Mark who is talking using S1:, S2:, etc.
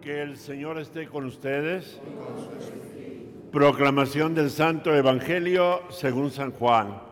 S1: Que el Señor esté con ustedes. Proclamación del Santo Evangelio según San Juan.